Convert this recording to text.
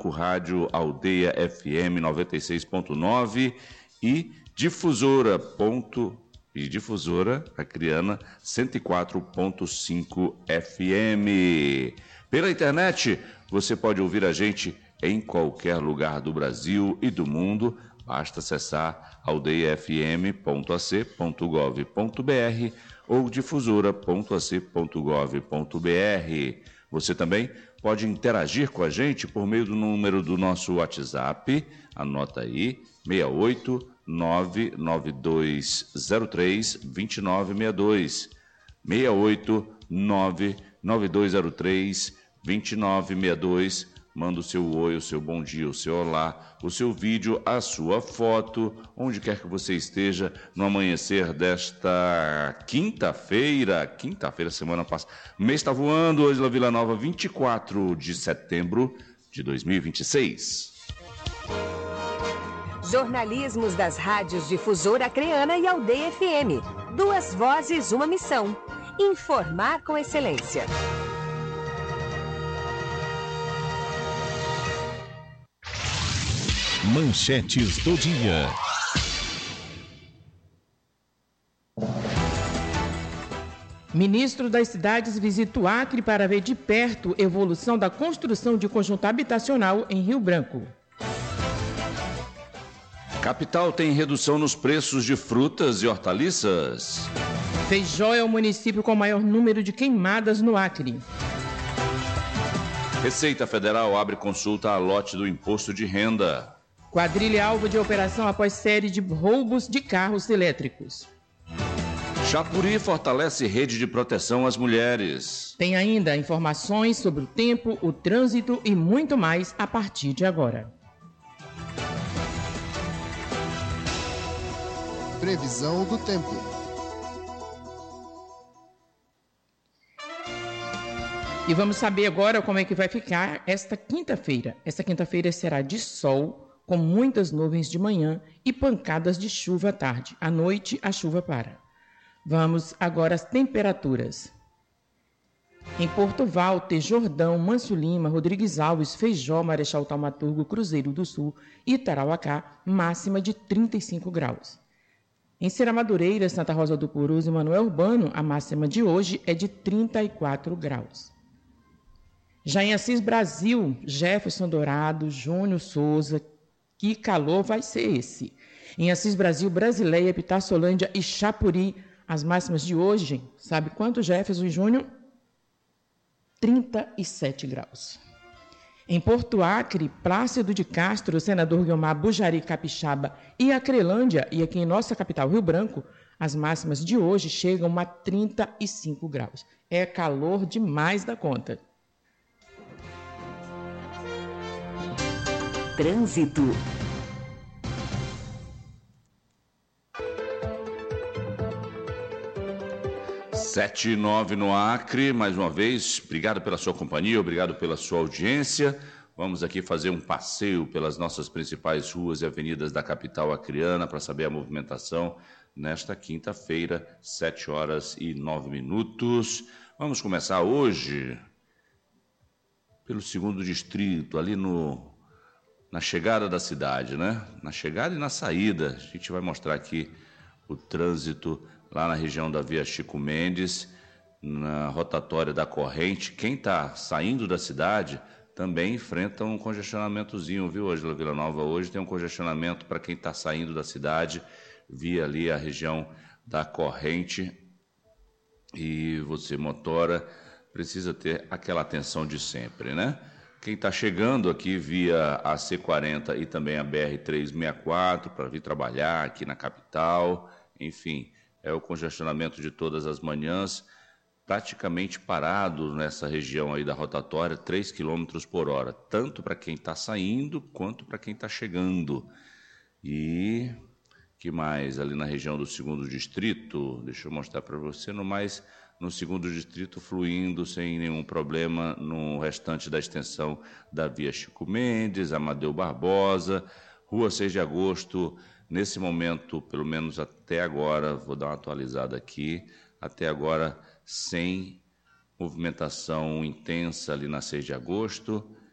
Branco, Rádio Aldeia FM 96.9 e Difusora Acreana 104.5 FM. Pela internet, você pode ouvir a gente em qualquer lugar do Brasil e do mundo. Basta acessar aldeiafm.ac.gov.br ou difusora.ac.gov.br. Você também pode interagir com a gente por meio do número do nosso WhatsApp. Anota aí, 68992032962. 68992032962. Manda o seu oi, o seu bom dia, o seu olá, o seu vídeo, a sua foto, onde quer que você esteja, no amanhecer desta quinta-feira, semana passada. O mês está voando, hoje na Vila Nova, 24 de setembro de 2026. Jornalismos das rádios Difusora Acreana e Aldeia FM. 2 vozes, uma missão. Informar com excelência. Manchetes do dia. Ministro das Cidades visita o Acre para ver de perto evolução da construção de conjunto habitacional em Rio Branco. Capital tem redução nos preços de frutas e hortaliças. Feijó é o município com maior número de queimadas no Acre. Receita Federal abre consulta a lote do imposto de renda. Quadrilha alvo de operação após série de roubos de carros elétricos. Chapuri fortalece rede de proteção às mulheres. Tem ainda informações sobre o tempo, o trânsito e muito mais a partir de agora. Previsão do tempo. E vamos saber agora como é que vai ficar esta quinta-feira. Esta quinta-feira será de sol, com muitas nuvens de manhã e pancadas de chuva à tarde. À noite, a chuva para. Vamos agora às temperaturas. Em Porto Walter, Jordão, Manso Lima, Rodrigues Alves, Feijó, Marechal Taumaturgo, Cruzeiro do Sul e Tarauacá, máxima de 35 graus. Em Serra-Madureira, Santa Rosa do Purus e Manoel Urbano, a máxima de hoje é de 34 graus. Já em Assis Brasil, Jefferson Dourado, Júnior Souza, que calor vai ser esse? Em Assis Brasil, Brasileia, Pitarçolândia e Chapuri, as máximas de hoje, sabe quanto, Jefferson e Júnior? 37 graus. Em Porto Acre, Plácido de Castro, Senador Guiomar, Bujari, Capixaba e Acrelândia, e aqui em nossa capital, Rio Branco, as máximas de hoje chegam a 35 graus. É calor demais da conta. Trânsito. Sete e 9 no Acre, mais uma vez, obrigado pela sua companhia, obrigado pela sua audiência. Vamos aqui fazer um passeio pelas nossas principais ruas e avenidas da capital acreana para saber a movimentação nesta quinta-feira, 7h09. Vamos começar hoje pelo 2º distrito, ali na chegada da cidade, né? Na chegada e na saída. A gente vai mostrar aqui o trânsito lá na região da Via Chico Mendes, na rotatória da Corrente. Quem está saindo da cidade também enfrenta um congestionamentozinho, viu, Ângela Vila Nova? Hoje tem um congestionamento para quem está saindo da cidade, via ali a região da Corrente. E você, motora, precisa ter aquela atenção de sempre, né? Quem está chegando aqui via a C40 e também a BR-364 para vir trabalhar aqui na capital, enfim, é o congestionamento de todas as manhãs, praticamente parado nessa região aí da rotatória, 3 km por hora, tanto para quem está saindo quanto para quem está chegando. E que mais? Ali na região do 2º distrito, deixa eu mostrar para você, no 2º distrito, fluindo sem nenhum problema no restante da extensão da Via Chico Mendes, Amadeu Barbosa, Rua 6 de Agosto, nesse momento, pelo menos até agora, vou dar uma atualizada aqui, até agora sem movimentação intensa ali na 6 de agosto,